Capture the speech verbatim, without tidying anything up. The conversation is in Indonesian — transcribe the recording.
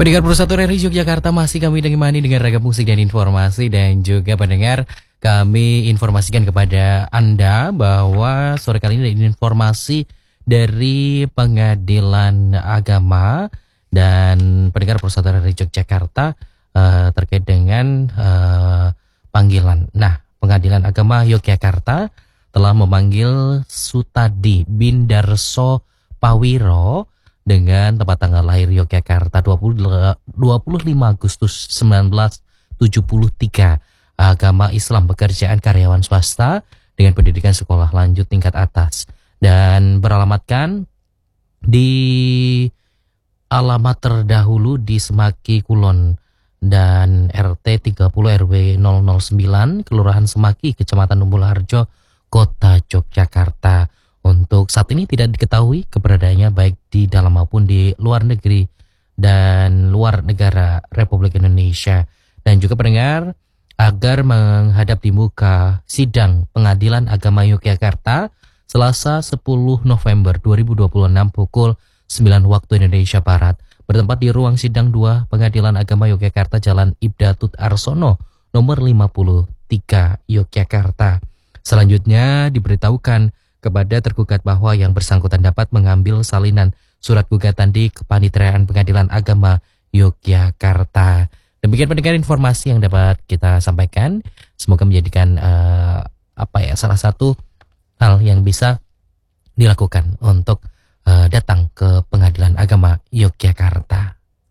Pendengar Persatu R R I Yogyakarta, masih kami menemani dengan ragam musik dan informasi. Dan juga pendengar, kami informasikan kepada Anda bahwa sore kali ini ada informasi dari Pengadilan Agama dan pendengar Persatu R R I Yogyakarta uh, terkait dengan uh, panggilan. Nah, Pengadilan Agama Yogyakarta telah memanggil Sutadi Bindarso Pawiro dengan tempat tanggal lahir Yogyakarta dua puluh lima Agustus seribu sembilan ratus tujuh puluh tiga, agama Islam, pekerjaan karyawan swasta dengan pendidikan sekolah lanjut tingkat atas, dan beralamatkan di alamat terdahulu di Semaki Kulon dan R T tiga puluh R W nol nol sembilan Kelurahan Semaki, Kecamatan Umbul Harjo, Kota Yogyakarta. Untuk saat ini tidak diketahui keberadaannya baik di dalam maupun di luar negeri dan luar negara Republik Indonesia. Dan juga pendengar, agar menghadap di muka sidang Pengadilan Agama Yogyakarta Selasa sepuluh November dua ribu dua puluh enam pukul sembilan waktu Indonesia Barat, bertempat di ruang sidang dua Pengadilan Agama Yogyakarta, Jalan Ibda Tut Arsono nomor lima puluh tiga Yogyakarta. Selanjutnya diberitahukan kepada tergugat bahwa yang bersangkutan dapat mengambil salinan surat gugatan di Kepaniteraan Pengadilan Agama Yogyakarta. Demikian pendengar informasi yang dapat kita sampaikan. Semoga menjadikan uh, apa ya salah satu hal yang bisa dilakukan untuk uh, datang ke Pengadilan Agama Yogyakarta.